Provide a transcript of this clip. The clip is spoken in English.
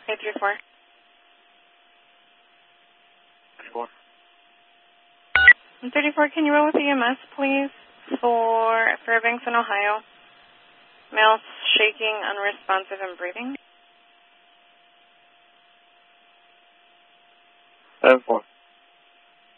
834. 34. 34, can you roll with EMS, please, for Fairbanks in Ohio? Male shaking, unresponsive, and breathing. 74.